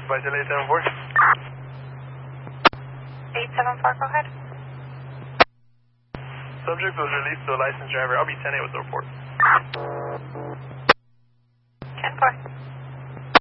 Supervisor 874. 874, go ahead. Subject was released to a licensed driver. I'll be 10-8 with the report.